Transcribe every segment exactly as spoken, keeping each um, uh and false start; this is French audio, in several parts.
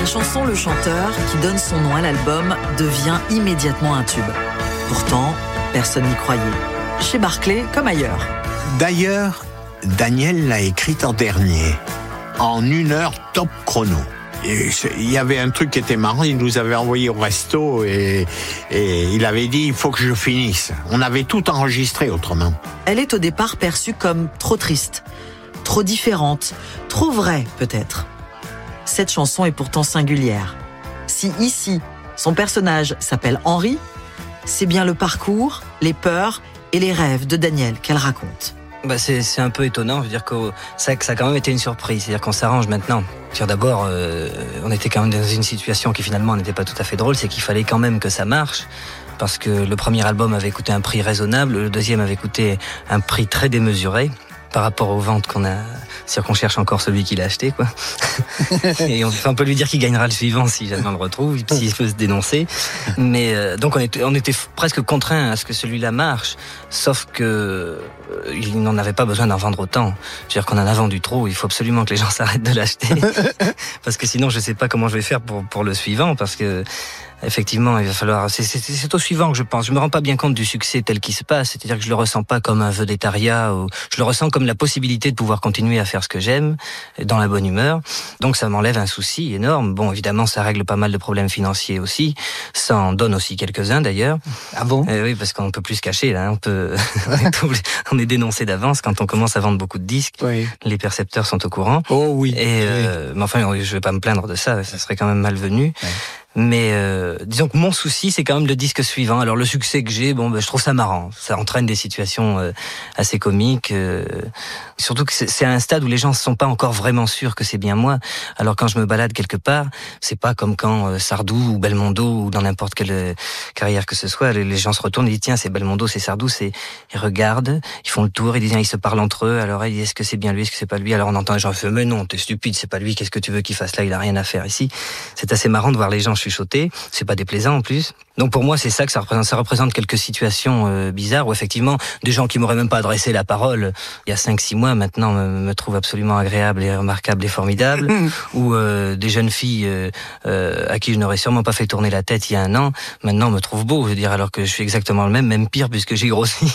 chanson Le Chanteur, qui donne son nom à l'album, devient immédiatement un tube. Pourtant, personne n'y croyait. Chez Barclay comme ailleurs. D'ailleurs, Daniel l'a écrite en dernier, en une heure top chrono. Et il y avait un truc qui était marrant, il nous avait envoyé au resto et, et il avait dit « il faut que je finisse ». On avait tout enregistré autrement. Elle est au départ perçue comme trop triste, trop différente, trop vraie peut-être. Cette chanson est pourtant singulière. Si ici, son personnage s'appelle Henri, c'est bien le parcours, les peurs et les rêves de Daniel qu'elle raconte. Bah c'est, c'est un peu étonnant, je veux dire que ça, ça a quand même été une surprise, c'est-à-dire qu'on s'arrange maintenant. D'abord, euh, on était quand même dans une situation qui finalement n'était pas tout à fait drôle, c'est qu'il fallait quand même que ça marche, parce que le premier album avait coûté un prix raisonnable, le deuxième avait coûté un prix très démesuré par rapport aux ventes qu'on a. C'est-à-dire qu'on cherche encore celui qui l'a acheté, quoi. Et on, on peut lui dire qu'il gagnera le suivant si jamais on le retrouve, s'il peut se dénoncer. Mais euh, donc on était, on était presque contraints à ce que celui-là marche, sauf que euh, il n'en avait pas besoin d'en vendre autant. C'est-à-dire qu'on en a vendu trop. Il faut absolument que les gens s'arrêtent de l'acheter, parce que sinon je sais pas comment je vais faire pour pour le suivant, parce que effectivement, il va falloir. C'est, c'est, c'est au suivant que je pense. Je me rends pas bien compte du succès tel qu'il se passe. C'est-à-dire que je le ressens pas comme un vedettariat, ou je le ressens comme la possibilité de pouvoir continuer à faire ce que j'aime, dans la bonne humeur. Donc ça m'enlève un souci énorme. Bon, évidemment, ça règle pas mal de problèmes financiers aussi. Ça en donne aussi quelques-uns d'ailleurs. Ah bon ? euh, Oui, parce qu'on peut plus se cacher là. On peut, on est dénoncé d'avance quand on commence à vendre beaucoup de disques. Oui. Les percepteurs sont au courant. Oh oui. Et euh, mais enfin, je vais pas me plaindre de ça. Ça serait quand même malvenu. Ouais. Mais euh, disons que mon souci, c'est quand même le disque suivant. Alors le succès que j'ai, bon, ben, je trouve ça marrant. Ça entraîne des situations euh, assez comiques. Euh, surtout que c'est, c'est à un stade où les gens ne sont pas encore vraiment sûrs que c'est bien moi. Alors quand je me balade quelque part, c'est pas comme quand euh, Sardou ou Belmondo ou dans n'importe quelle euh, carrière que ce soit, les, les gens se retournent et disent tiens, c'est Belmondo, c'est Sardou, c'est ils regardent, ils font le tour, ils disent ils se parlent entre eux. Alors ils disent est-ce que c'est bien lui, est-ce que c'est pas lui. Alors on entend les gens faire mais non, t'es stupide, c'est pas lui. Qu'est-ce que tu veux qu'il fasse là, il a rien à faire ici. C'est assez marrant de voir les gens chuchoter, c'est pas déplaisant en plus. Donc pour moi c'est ça que ça représente, ça représente quelques situations euh, bizarres où effectivement des gens qui m'auraient même pas adressé la parole il y a cinq six mois maintenant me, me trouvent absolument agréable et remarquable et formidable, ou euh, des jeunes filles euh, euh, à qui je n'aurais sûrement pas fait tourner la tête il y a un an, maintenant me trouvent beau, je veux dire, alors que je suis exactement le même, même pire puisque j'ai grossi.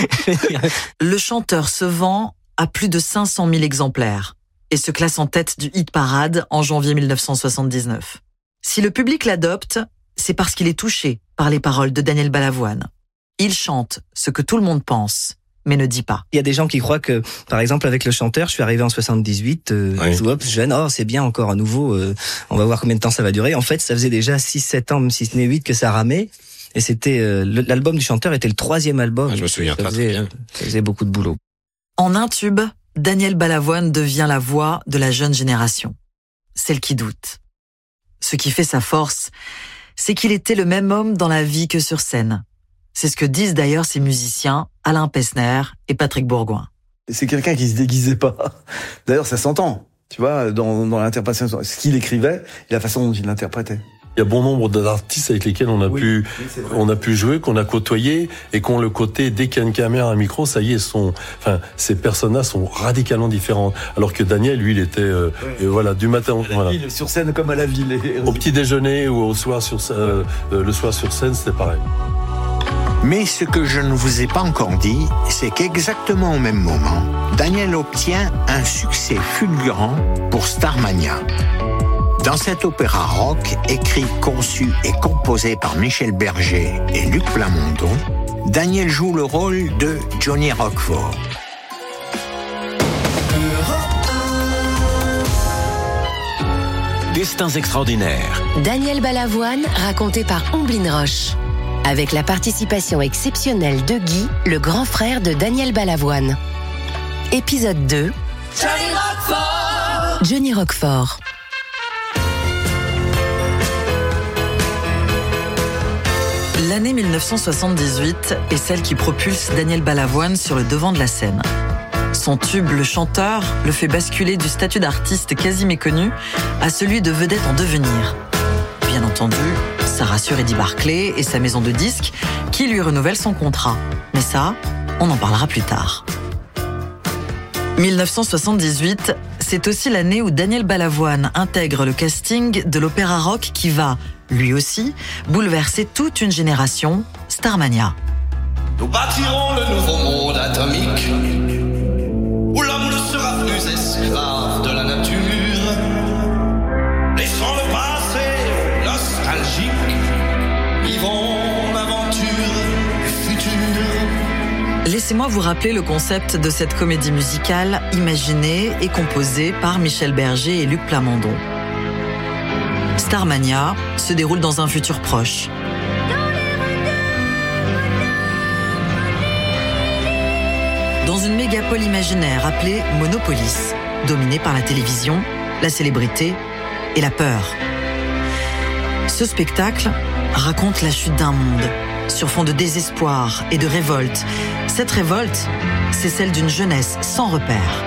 Le chanteur se vend à plus de cinq cent mille exemplaires et se classe en tête du hit parade en janvier mille neuf cent soixante-dix-neuf. Si le public l'adopte, c'est parce qu'il est touché par les paroles de Daniel Balavoine. Il chante ce que tout le monde pense, mais ne dit pas. Il y a des gens qui croient que, par exemple, avec Le Chanteur, je suis arrivé en soixante-dix-huit, euh, Oui. hop, jeune, oh, c'est bien encore à nouveau, euh, on va voir combien de temps ça va durer. En fait, ça faisait déjà six sept ans, même si ce n'est huit, que ça ramait. Et c'était, euh, l'album du Chanteur était le troisième album. Ah, je me souviens ça pas faisait, très bien. Ça faisait beaucoup de boulot. En un tube, Daniel Balavoine devient la voix de la jeune génération, celle qui doute. Ce qui fait sa force, c'est qu'il était le même homme dans la vie que sur scène. C'est ce que disent d'ailleurs ses musiciens Alain Pesner et Patrick Bourgoin. C'est quelqu'un qui se déguisait pas. D'ailleurs, ça s'entend, tu vois, dans, dans l'interprétation, ce qu'il écrivait et la façon dont il l'interprétait. Il y a bon nombre d'artistes avec lesquels on a Oui, pu, oui, c'est vrai. on a pu jouer, qu'on a côtoyé et qu'on le côté dès qu'il y a une caméra, un micro, ça y est, sont, enfin, ces personnages sont radicalement différentes. Alors que Daniel, lui, il était, euh, Ouais. euh, voilà, du matin, voilà. Ville, sur scène comme à la ville. Et- Au petit déjeuner ou au soir sur, euh, euh, le soir sur scène, c'était pareil. Mais ce que je ne vous ai pas encore dit, c'est qu'exactement au même moment, Daniel obtient un succès fulgurant pour Starmania. Dans cet opéra rock, écrit, conçu et composé par Michel Berger et Luc Plamondon, Daniel joue le rôle de Johnny Roquefort. Destins extraordinaires. Daniel Balavoine, raconté par Omblin Roche. Avec la participation exceptionnelle de Guy, le grand frère de Daniel Balavoine. Épisode deux. Johnny Roquefort. Johnny Roquefort. L'année mille neuf cent soixante-dix-huit est celle qui propulse Daniel Balavoine sur le devant de la scène. Son tube, Le Chanteur, le fait basculer du statut d'artiste quasi méconnu à celui de vedette en devenir. Bien entendu, ça rassure Eddie Barclay et sa maison de disques qui lui renouvelle son contrat. Mais ça, on en parlera plus tard. mille neuf cent soixante-dix-huit, c'est C'est aussi l'année où Daniel Balavoine intègre le casting de l'opéra rock qui va, lui aussi, bouleverser toute une génération, Starmania. Nous bâtirons le nouveau monde atomique où l'homme ne sera plus esclave de la nature. Laissons le passé nostalgique, vivons l'aventure du futur. Laissez-moi vous rappeler le concept de cette comédie musicale imaginée et composée par Michel Berger et Luc Plamondon. Starmania se déroule dans un futur proche. Dans une mégapole imaginaire appelée Monopolis, dominée par la télévision, la célébrité et la peur. Ce spectacle raconte la chute d'un monde, sur fond de désespoir et de révolte. Cette révolte, c'est celle d'une jeunesse sans repère.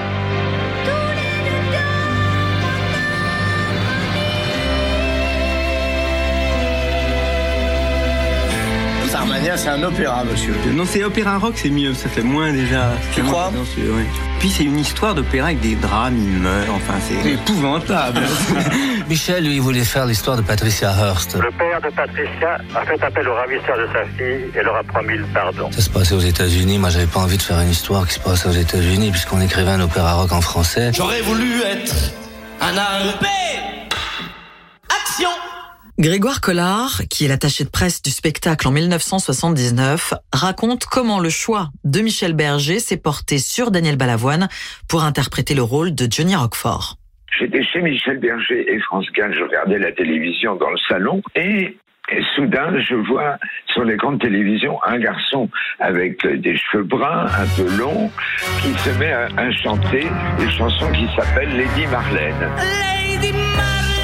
Starmania, c'est un opéra, monsieur. Non, c'est opéra rock, c'est mieux, ça fait moins déjà. Tu crois? Ouais. Puis c'est une histoire d'opéra avec des drames, il meurt, enfin c'est épouvantable. Michel, lui, il voulait faire l'histoire de Patricia Hearst. Le père de Patricia a fait appel au ravisseur de sa fille et leur a promis le pardon. Ça se passait aux États-Unis. Moi, j'avais pas envie de faire une histoire qui se passait aux États-Unis puisqu'on écrivait un opéra rock en français. J'aurais voulu être un A E P. Action! Grégoire Collard, qui est l'attaché de presse du spectacle en mille neuf cent soixante-dix-neuf, raconte comment le choix de Michel Berger s'est porté sur Daniel Balavoine pour interpréter le rôle de Johnny Roquefort. J'étais chez Michel Berger et France Gall, je regardais la télévision dans le salon et, et soudain je vois sur l'écran de télévision un garçon avec des cheveux bruns, un peu longs, qui se met à, à chanter une chanson qui s'appelle Lady Marlène. Lady Marlène.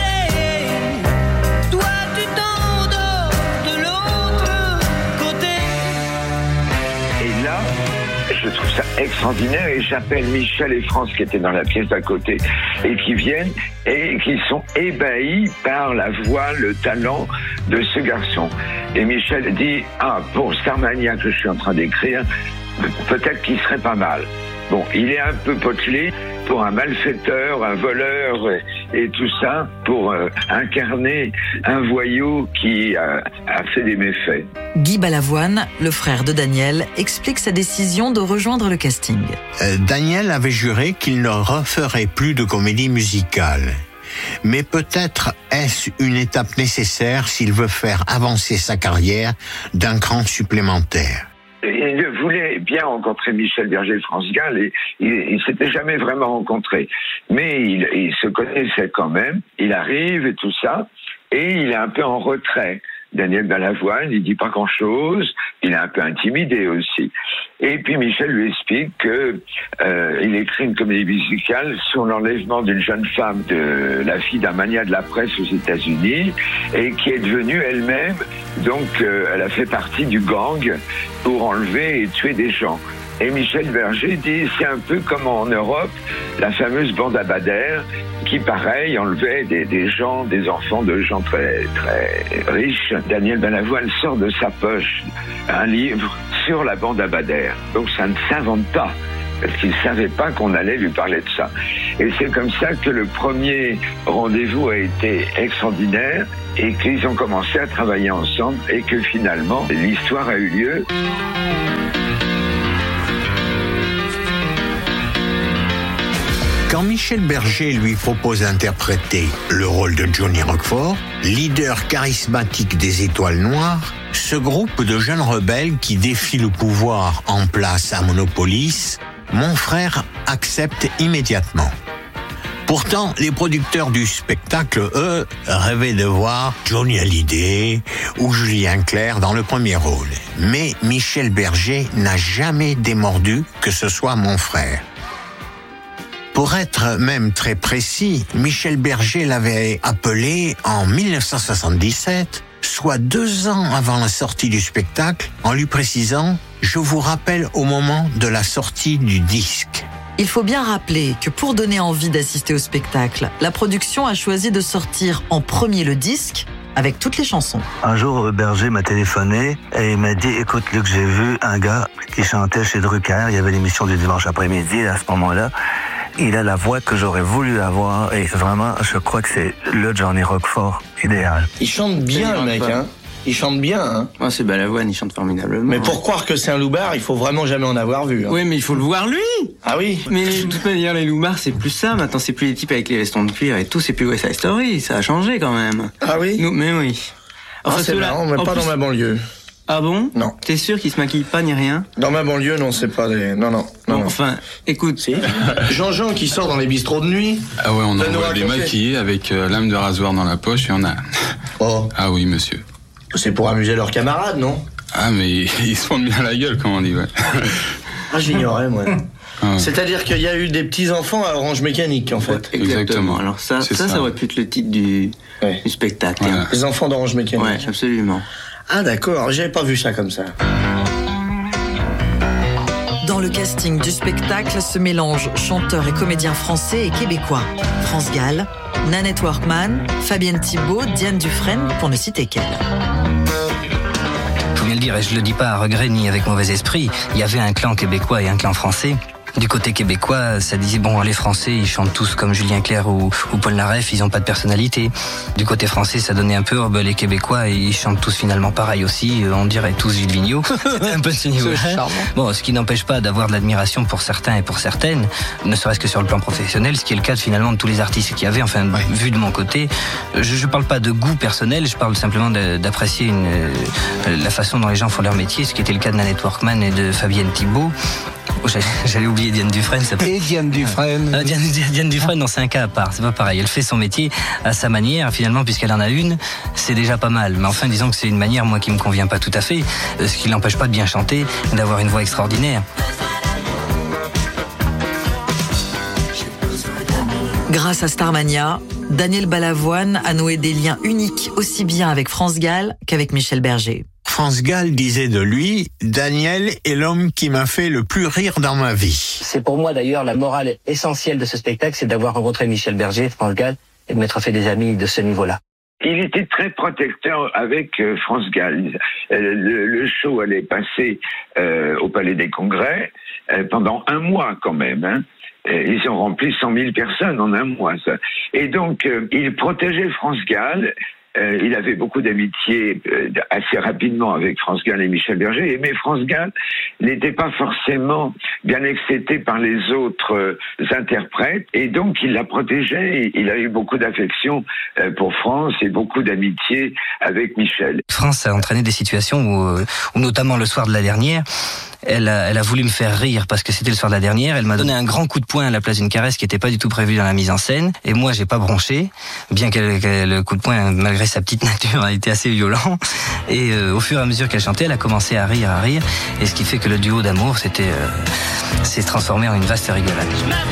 Je trouve ça extraordinaire et j'appelle Michel et France qui étaient dans la pièce d'à côté et qui viennent et qui sont ébahis par la voix, le talent de ce garçon. Et Michel dit « Ah, pour Starmania que je suis en train d'écrire, peut-être qu'il serait pas mal. » Bon, il est un peu potelé pour un malfaiteur, un voleur et, et tout ça, pour euh, incarner un voyou qui euh, a fait des méfaits. Guy Balavoine, le frère de Daniel, explique sa décision de rejoindre le casting. Euh, Daniel avait juré qu'il ne referait plus de comédie musicale. Mais peut-être est-ce une étape nécessaire s'il veut faire avancer sa carrière d'un cran supplémentaire. Il voulait bien rencontrer Michel Berger et France Gall et il ne s'était jamais vraiment rencontré. Mais il, il se connaissait quand même, il arrive et tout ça, et il est un peu en retrait. Daniel Balavoine, il dit pas grand-chose, il est un peu intimidé aussi. Et puis Michel lui explique que euh, il écrit une comédie musicale sur l'enlèvement d'une jeune femme, de la fille d'un magnat de la presse aux États-Unis, et qui est devenue elle-même, donc euh, elle a fait partie du gang pour enlever et tuer des gens. Et Michel Berger dit, c'est un peu comme en Europe, la fameuse bande à Bader, qui, pareil, enlevait des, des gens, des enfants de gens très, très riches. Daniel Balavoine sort de sa poche un livre sur la bande à Bader. Donc ça ne s'invente pas, parce qu'il ne savait pas qu'on allait lui parler de ça. Et c'est comme ça que le premier rendez-vous a été extraordinaire et qu'ils ont commencé à travailler ensemble et que finalement, l'histoire a eu lieu. Quand Michel Berger lui propose d'interpréter le rôle de Johnny Roquefort, leader charismatique des Étoiles Noires, ce groupe de jeunes rebelles qui défient le pouvoir en place à Monopolis, mon frère accepte immédiatement. Pourtant, les producteurs du spectacle, eux, rêvaient de voir Johnny Hallyday ou Julien Clerc dans le premier rôle. Mais Michel Berger n'a jamais démordu que ce soit mon frère. Pour être même très précis, Michel Berger l'avait appelé en mille neuf cent soixante-dix-sept, soit deux ans avant la sortie du spectacle, en lui précisant « Je vous rappelle au moment de la sortie du disque ». Il faut bien rappeler que pour donner envie d'assister au spectacle, la production a choisi de sortir en premier le disque avec toutes les chansons. Un jour, Berger m'a téléphoné et il m'a dit « Écoute, Luc, j'ai vu un gars qui chantait chez Drucker. Il y avait l'émission du dimanche après-midi à ce moment-là. Il a la voix que j'aurais voulu avoir et vraiment, je crois que c'est le Johnny Roquefort idéal. Il chante bien, le mec, hein. Il chante bien, hein. Oh, c'est Balavoine, il chante formidablement. Mais pour croire que c'est un loupard, il faut vraiment jamais en avoir vu. Hein. Oui, mais il faut le voir lui. Ah oui. Mais de toute manière, les loupards, c'est plus ça. Maintenant, c'est plus les types avec les vestons de cuir et tout. C'est plus West Side Story. Ça a changé quand même. Ah oui. Nous, mais oui. Enfin, ah, c'est marrant, mais pas plus... dans ma banlieue. Ah bon? Non. T'es sûr qu'ils se maquillent pas ni rien? Dans ma banlieue, non, c'est pas des... Non, non, non. Bon, enfin, écoute... Si. Jean-Jean qui sort dans les bistrots de nuit. Ah ouais, on envoie les maquiller avec euh, lame de rasoir dans la poche et on a... Oh. Ah oui, monsieur. C'est pour amuser leurs camarades, non? Ah, mais ils se font bien la gueule, comme on dit, ouais. Ah, j'ignorais, moi. Ah ouais. C'est-à-dire qu'il y a eu des petits-enfants à Orange Mécanique, en fait. Ouais, exactement. Alors ça, ça, ça, ça aurait pu être le titre du, ouais. du spectacle. Voilà. Les enfants d'Orange Mécanique. Ouais, absolument. Ah d'accord, j'avais pas vu ça comme ça. Dans le casting du spectacle se mélangent chanteurs et comédiens français et québécois. France Gall, Nanette Workman, Fabienne Thibault, Diane Dufresne, pour ne citer qu'elle. Faut bien le dire, et je le dis pas à regret ni avec mauvais esprit, il y avait un clan québécois et un clan français. Du côté québécois, ça disait, bon, les Français, ils chantent tous comme Julien Clerc ou, ou Paul Naref, ils ont pas de personnalité. Du côté français, ça donnait un peu, oh, ben, les Québécois, ils chantent tous finalement pareil aussi, on dirait tous Gilles Vigneault. C'était un peu ce niveau. Bon, ce qui n'empêche pas d'avoir de l'admiration pour certains et pour certaines, ne serait-ce que sur le plan professionnel, ce qui est le cas de, finalement de tous les artistes qu'il y avait, enfin, ouais. Vu de mon côté. Je, je parle pas de goût personnel, je parle simplement de, d'apprécier une, euh, la façon dont les gens font leur métier, ce qui était le cas de Nanette Workman et de Fabienne Thibault. Oh, j'allais oublier Diane Dufresne. Ça peut... Et Diane Dufresne. Ah, Diane, Diane Dufresne, non, c'est un cas à part. C'est pas pareil. Elle fait son métier à sa manière. Finalement, puisqu'elle en a une, c'est déjà pas mal. Mais enfin, disons que c'est une manière, moi, qui me convient pas tout à fait. Ce qui l'empêche pas de bien chanter, d'avoir une voix extraordinaire. Grâce à Starmania, Daniel Balavoine a noué des liens uniques aussi bien avec France Gall qu'avec Michel Berger. France Gall disait de lui, Daniel est l'homme qui m'a fait le plus rire dans ma vie. C'est pour moi d'ailleurs la morale essentielle de ce spectacle, c'est d'avoir rencontré Michel Berger, France Gall, et de m'être fait des amis de ce niveau-là. Il était très protecteur avec euh, France Gall. Euh, le, le show allait passer euh, au Palais des Congrès euh, pendant un mois quand même. Hein. Ils ont rempli cent mille personnes en un mois. Ça. Et donc, euh, il protégeait France Gall. Euh, il avait beaucoup d'amitié euh, assez rapidement avec France Gall et Michel Berger, mais France Gall n'était pas forcément bien accepté par les autres euh, interprètes, et donc il la protégeait. Il a eu beaucoup d'affection euh, pour France et beaucoup d'amitié avec Michel. France a entraîné des situations où, où notamment le soir de la dernière, Elle a, elle a voulu me faire rire parce que c'était le soir de la dernière. Elle m'a donné un grand coup de poing à la place d'une caresse qui n'était pas du tout prévue dans la mise en scène. Et moi, j'ai pas bronché, bien que le coup de poing, malgré sa petite nature, a été assez violent. Et euh, au fur et à mesure qu'elle chantait, elle a commencé à rire, à rire. Et ce qui fait que le duo d'amour, c'était, euh, s'est transformé en une vaste rigolade.